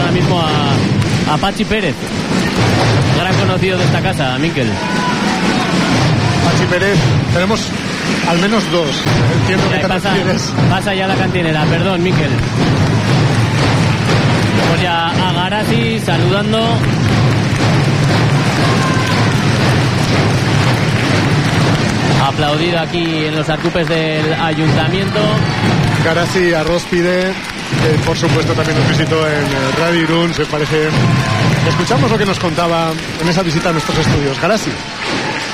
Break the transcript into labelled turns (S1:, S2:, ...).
S1: ahora mismo a Pachi Pérez, gran conocido de esta casa, Miquel.
S2: Pachi Pérez, tenemos al menos dos. Entiendo que te refieres.
S1: Pasa ya la cantinera, perdón, Miquel. Vamos ya a Garazi saludando. Aplaudido aquí en los arcupes del ayuntamiento.
S2: Garazi Arróspide, por supuesto también nos visitó en Radio Irún, se parece. Escuchamos lo que nos contaba en esa visita a nuestros estudios. Garazi.